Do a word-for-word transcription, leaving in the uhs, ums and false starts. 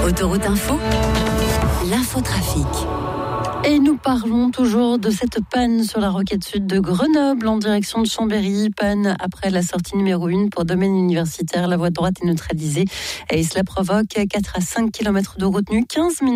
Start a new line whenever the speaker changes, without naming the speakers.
Autoroute Info, l'infotrafic.
Et nous parlons toujours de cette panne sur la Roquette Sud de Grenoble en direction de Chambéry. Panne après la sortie numéro un pour domaine universitaire. La voie de droite est neutralisée et cela provoque quatre à cinq kilomètres de retenue, quinze minutes.